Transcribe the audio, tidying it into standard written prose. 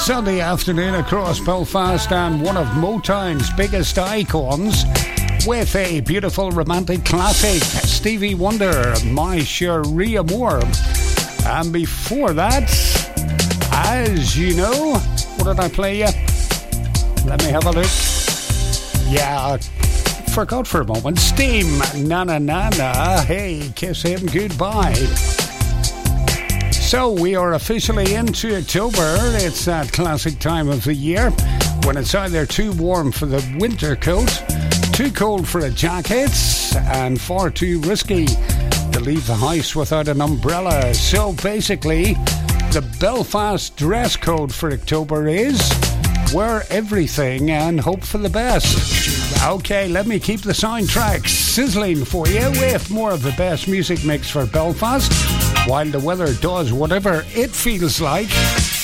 Sunday afternoon across Belfast, and one of Motown's biggest icons with a beautiful romantic classic, Stevie Wonder, My Cherie Amour. And before that, as you know, what did I play you? Let me have a look. Yeah, forgot for a moment. Steam, Na Na Na Na, hey, kiss him goodbye. So we are officially into October. It's that classic time of the year when it's either too warm for the winter coat, too cold for a jacket, and far too risky to leave the house without an umbrella. So basically, the Belfast dress code for October is wear everything and hope for the best. Okay, let me keep the soundtrack sizzling for you with more of the best music mix for Belfast, while the weather does whatever it feels like.